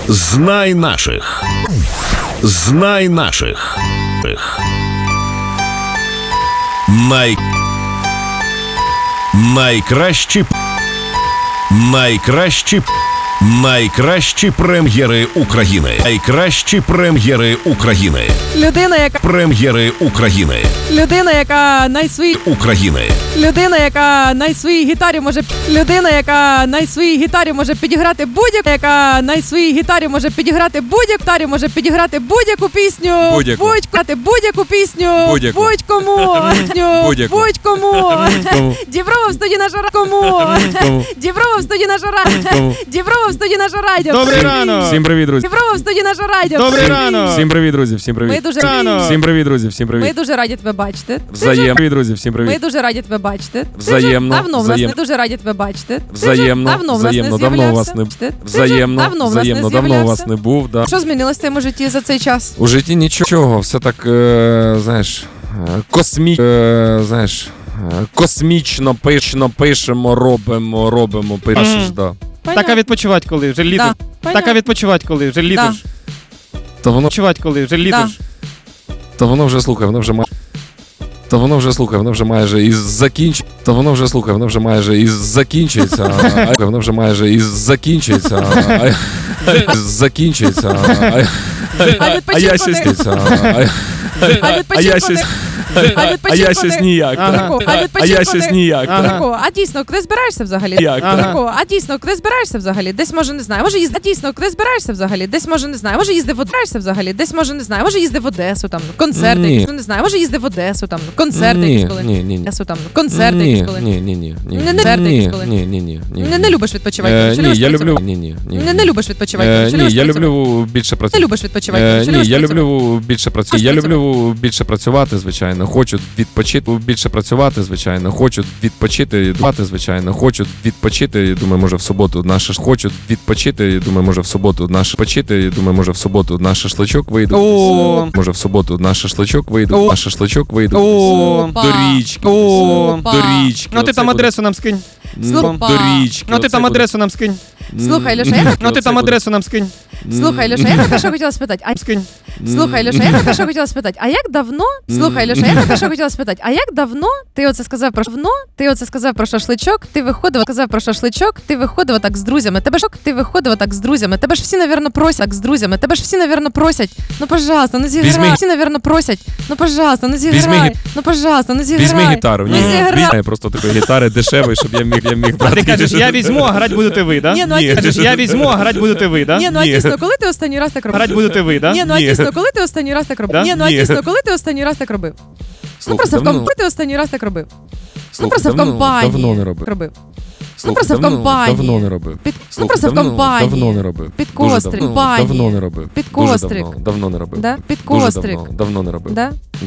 Знай наших. Знай наших. Найкращі прем'єри України. Найкращі прем'єри України. Людина, яка Прем'єри України. людина, яка на своїй України. людина, яка на своїй гітарі може людина, яка на своїй гітарі може підіграти будь-яку, яка на своїй гітарі може підіграти будь-яку, гітарі може підіграти будь-яку пісню, Будь-яку. будь-яку пісню, Будь-яку. будь-кому, Будь-яку. будь-кому. Діброва в студії наша кому. Діброва в студії наша Діброва в студії наша радіо. Добрий ранок! Всім привіт, друзі. Діброва в студії наша радіо. Добрий ранок! Всім привіт, друзі. Всім Ми привіт. дуже Всім привіт, друзі. Всім Ми привіт. дуже раді тебе бачити. Взаємно. Привіт, друзі. Всім Ми привіт. дуже раді тебе бачити. Ти Взаємно, вже давно в нас не взаємно. дуже раді тебе бачити. Ти вже Взаємно, давно в нас не взаємно, давно у вас з'являвся. не Ти вже взаємно, давно в нас не взаємно, давно у з'являвся. вас не був, да. Що змінилось в твоєму житті за цей час? У житті нічого, все так, знаєш, космічно пишемо, робимо, пишеш, да. Так, а відпочивати коли? Вже літо. Да. Так, а відпочивати коли? Вже літо Да. ж. То воно, Відпочивати коли? Вже літо Да. ж. то воно вже, слухай, воно вже має... То воно вже, слухай, воно вже майже із закінчується. То воно вже, слухай, воно вже майже із закінчується. А воно вже майже із закінчується. Закінчується. А я ще стиця. А я ще... А я щось ніяк. Ага. А я щось ніяк. Ага. А дійсно, куди збираєшся взагалі? Як? Ага. А дійсно, куди збираєшся взагалі? Десь може не знаю. Може їздити. А дійсно, куди збираєшся взагалі? Десь може не знаю. Може їздив в Одесу взагалі. Десь може не знаю. Може їздив в Одесу там. Концерти. Ні. якісь, ну, не знаю. Може їздив в Одесу там. Концерти Ні, якісь були. ні. Одесу там. Концерти Ні, якісь були. ні. Ні. Не любиш відпочивати. Чи Ні, любиш я працювати? люблю... Ні. Не любиш відпочивати. Чи Ні, любиш я працювати? люблю більше Не працювати. любиш відпочивати. Чи Ні, любиш я працювати? люблю більше працювати. Я люблю більше працювати, звичайно. Хочу відпочити, більше працювати, звичайно. Хочу відпочити, звичайно. Хочу відпочити, думаю, може в суботу хочу відпочити, думаю, може в суботу думаю, може в суботу на шашличок вийду. О. Може в суботу на шашличок вийду. О. На шашличок вийду. О. До річки. О. До річки. Ну ти там адресу нам скинь. До річки. Ну ти там адресу нам скинь. Слухай, Леша, я Ну ти там адресу нам скинь. Слухай, Леша, я таке що хотіла спитати. Скинь. Слухай, Леша, я таке що хотіла спитати. А як давно? Слухай, Леша, я таке що хотіла спитати. А як давно ти оце сказав про шашличок? Ти виходив так з друзями. Тебе ж всі, навірно, просять так з друзями. Тебе ж всі, навірно, просять. Ну, пожалуйста, ну зіграй. Всі, навірно, просять. Ну, пожалуйста, ну зіграй. Ну, пожалуйста, ну зіграй. Візьми гітару. Ну, зіграй. Візьми просто такої гітари дешевої, щоб я міг А брати. ти кажеш, я візьму, а грати будете ви, да? Ні, ну, а Ні. Кажеш, я візьму, а грати будете ви, да? Ні, ну а дійсно, коли ти останній раз так робив? Грати будете ви, да? Ні, ну а Ні. дійсно, коли ти останній раз так робив? Да? Ні, ну а Ні. дійсно, коли ти останній раз так робив? Ну Слухай, просто давно- коли ти останній раз так робив? Ну Слухай, просто в давно- компанії. Давно не робив. Ну просто в компанії. Давно не робив. Ну Слухай, просто в давно- компанії. Давно не робив. Під Дуже кострик, давно. бані. Давно не робив. Під Дуже кострик. давно не робив. Да? Під Дуже кострик. давно не робив. Да?